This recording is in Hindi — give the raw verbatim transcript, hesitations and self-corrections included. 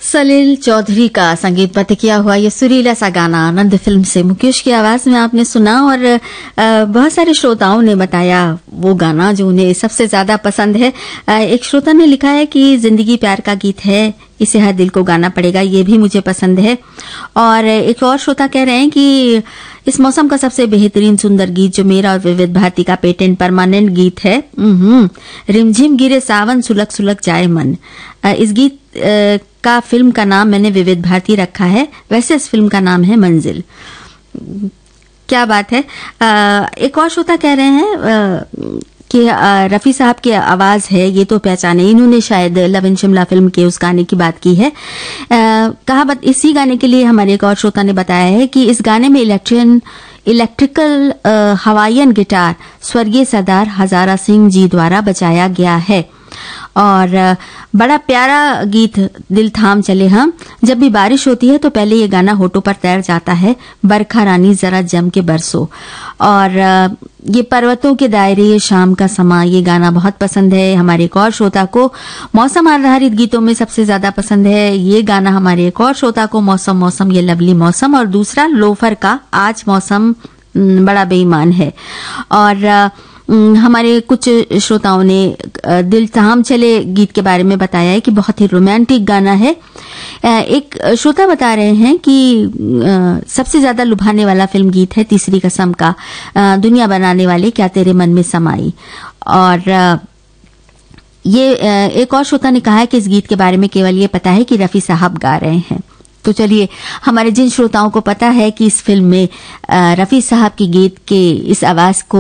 सलील चौधरी का संगीतबद्ध किया हुआ ये सुरीला सा गाना आनंद फिल्म से मुकेश की आवाज में आपने सुना। और बहुत सारे श्रोताओं ने बताया वो गाना जो उन्हें सबसे ज्यादा पसंद है। एक श्रोता ने लिखा है कि जिंदगी प्यार का गीत है, इसे हर दिल को गाना पड़ेगा, ये भी मुझे पसंद है। और एक और श्रोता कह रहे हैं कि इस मौसम का सबसे बेहतरीन सुंदर गीत जो मेरा और विविध भारती का पेटेंट परमानेंट गीत है, रिमझिम गिरे सावन सुलग सुलग जाए मन। इस गीत का फिल्म का नाम मैंने विविध भारती रखा है, वैसे इस फिल्म का नाम है मंजिल। क्या बात है। एक और श्रोता कह रहे हैं कि रफी साहब की आवाज है, ये तो पहचाने, इन्होंने शायद लव इन शिमला फिल्म के उस गाने की बात की है। कहा बत, इसी गाने के लिए हमारे एक और श्रोता ने बताया है कि इस गाने में इलेक्ट्रियन इलेक्ट्रिकल हवाईयन गिटार स्वर्गीय सरदार हजारा सिंह जी द्वारा बजाया गया है। और बड़ा प्यारा गीत दिल थाम चले हम। जब भी बारिश होती है तो पहले ये गाना होठों पर तैर जाता है, बरखा रानी जरा जम के बरसो। और ये पर्वतों के दायरे, ये शाम का समा, ये गाना बहुत पसंद है। हमारे एक और श्रोता को मौसम आधारित गीतों में सबसे ज्यादा पसंद है ये गाना। हमारे एक और श्रोता को मौसम मौसम ये लवली मौसम, और दूसरा लोफर का आज मौसम बड़ा बेईमान है। और हमारे कुछ श्रोताओं ने दिल थाम चले गीत के बारे में बताया है कि बहुत ही रोमांटिक गाना है। एक श्रोता बता रहे हैं कि सबसे ज्यादा लुभाने वाला फिल्म गीत है तीसरी कसम का, दुनिया बनाने वाले क्या तेरे मन में समाई। और ये एक और श्रोता ने कहा है कि इस गीत के बारे में केवल ये पता है कि रफी साहब गा रहे हैं। तो चलिए, हमारे जिन श्रोताओं को पता है कि इस फिल्म में रफी साहब की गीत के इस आवाज को